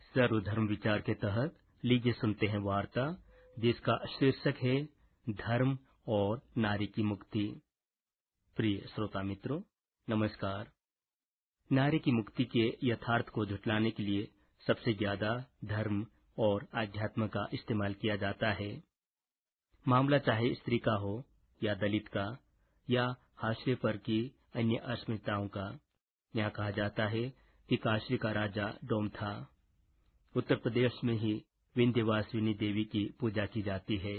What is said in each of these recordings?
सर्वधर्म विचार के तहत लीजिए सुनते हैं वार्ता जिसका शीर्षक है धर्म और नारी की मुक्ति। प्रिय श्रोता मित्रों, नमस्कार। नारी की मुक्ति के यथार्थ को झुटलाने के लिए सबसे ज्यादा धर्म और आध्यात्म का इस्तेमाल किया जाता है। मामला चाहे स्त्री का हो या दलित का या हाशिए पर की अन्य अस्मिताओं का। यहाँ कहा जाता है कि काशी का राजा डोम था। उत्तर प्रदेश में ही विंध्यवासिनी देवी की पूजा की जाती है।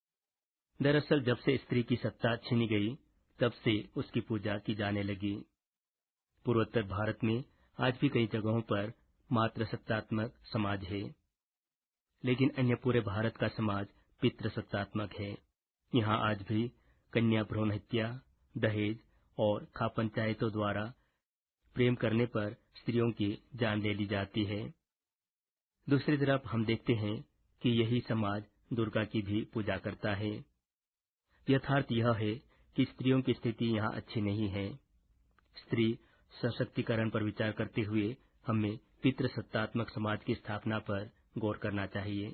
दरअसल जब से स्त्री की सत्ता छीनी गई तब से उसकी पूजा की जाने लगी। पूर्वोत्तर भारत में आज भी कई जगहों पर मात्र सत्तात्मक समाज है, लेकिन अन्य पूरे भारत का समाज पितृसत्तात्मक है। यहाँ आज भी कन्या भ्रूण हत्या, दहेज और खा पंचायतों द्वारा प्रेम करने पर स्त्रियों की जान ले ली जाती है। दूसरी तरफ हम देखते हैं कि यही समाज दुर्गा की भी पूजा करता है। यथार्थ यह है कि स्त्रियों की स्थिति यहाँ अच्छी नहीं है। स्त्री सशक्तिकरण पर विचार करते हुए हमें पितृसत्तात्मक समाज की स्थापना पर गौर करना चाहिए।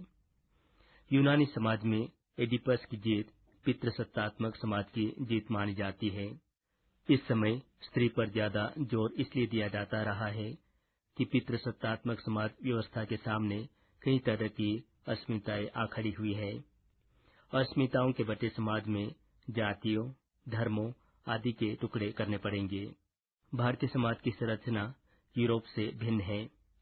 यूनानी समाज में एडिपस की जीत पितृसत्तात्मक समाज की जीत मानी जाती है। इस समय स्त्री पर ज्यादा जोर इसलिए दिया जाता रहा है कि पितृसत्तात्मक समाज व्यवस्था के सामने कई तरह की अस्मिताएं आ खड़ी हुई है। अस्मिताओं के बटे समाज में जातियों, धर्मों आदि के टुकड़े करने पड़ेंगे। भारतीय समाज की संरचना यूरोप से भिन्न है,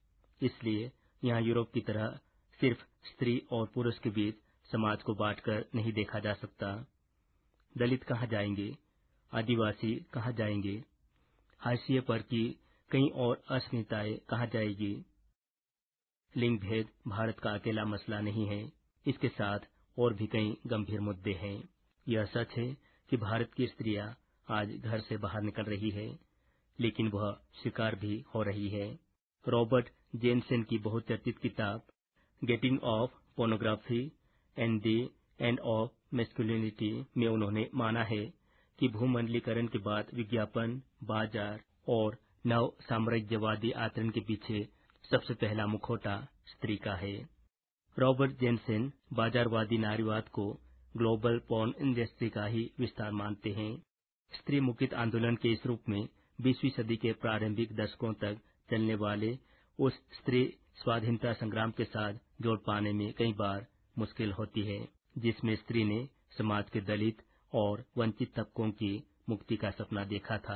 इसलिए यहाँ यूरोप की तरह सिर्फ स्त्री और पुरुष के बीच समाज को बांटकर नहीं देखा जा सकता। दलित कहाँ जाएंगे, आदिवासी कहाँ जाएंगे, हाशिए पर की कई और अस्मिताएं कहाँ जाएगी। लिंग भेद भारत का अकेला मसला नहीं है, इसके साथ और भी कई गंभीर मुद्दे हैं। यह सच है कि भारत की स्त्रियां आज घर से बाहर निकल रही है, लेकिन वह शिकार भी हो रही है। रॉबर्ट जेनसेन की बहुचर्चित किताब getting off pornography and the end of masculinity में उन्होंने माना है कि भूमंडलीकरण के बाद विज्ञापन, बाजार और नव साम्राज्यवादी आचरण के पीछे सबसे पहला मुखौटा स्त्री का है। रॉबर्ट जेनसेन बाजारवादी नारीवाद को ग्लोबल पॉर्न इंडस्ट्री का ही विस्तार मानते हैं। स्त्री मुक्ति आंदोलन के इस रूप में 20वीं सदी के प्रारंभिक दशकों तक चलने वाले उस स्त्री स्वाधीनता संग्राम के साथ जोड़ पाने में कई बार मुश्किल होती है, जिसमें स्त्री ने समाज के दलित और वंचित तबकों की मुक्ति का सपना देखा था।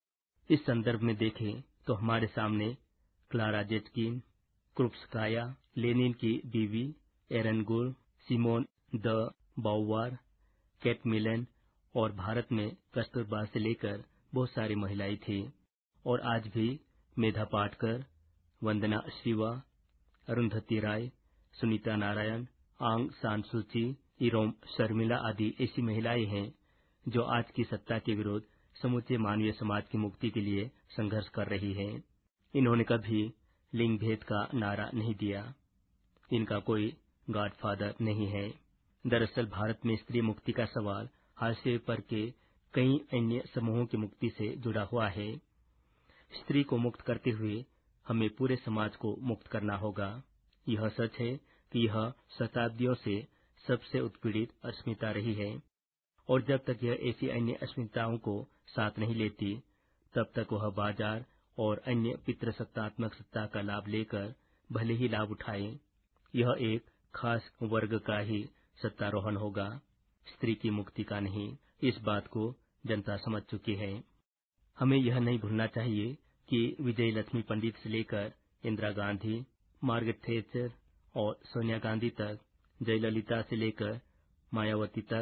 इस संदर्भ में देखें तो हमारे सामने क्लारा जेटकिन, क्रुप्स्काया, लेनिन की बीवी, एरन गुल, सिमोन द बाउवार, कैट मिलन और भारत में कस्तूरबा से लेकर बहुत सारी महिलाएं थी। और आज भी मेधा पाटकर, वंदना शिवा, अरुंधति राय, सुनीता नारायण, आंग सान सूची, इरोम शर्मिला आदि ऐसी महिलाएं हैं जो आज की सत्ता के विरुद्ध समूचे मानवीय समाज की मुक्ति के लिए संघर्ष कर रही है। इन्होंने कभी लिंग भेद का नारा नहीं दिया। इनका कोई गॉडफादर नहीं है। दरअसल भारत में स्त्री मुक्ति का सवाल हाशिए पर के कई अन्य समूहों की मुक्ति से जुड़ा हुआ है। स्त्री को मुक्त करते हुए हमें पूरे समाज को मुक्त करना होगा। यह सच है कि यह शताब्दियों से सबसे उत्पीड़ित अस्मिता रही है, और जब तक यह ऐसी अन्य अस्मिताओं को साथ नहीं लेती, तब तक वह बाजार और अन्य पितृसत्तात्मक सत्ता का लाभ लेकर भले ही लाभ उठाए, यह एक खास वर्ग का ही सत्तारोहण होगा, स्त्री की मुक्ति का नहीं। इस बात को जनता समझ चुकी है। हमें यह नहीं भूलना चाहिए कि विजय लक्ष्मी पंडित से लेकर इंदिरा गांधी, मार्गरेट थैचर और सोनिया गांधी तक, जयललिता से लेकर मायावती तक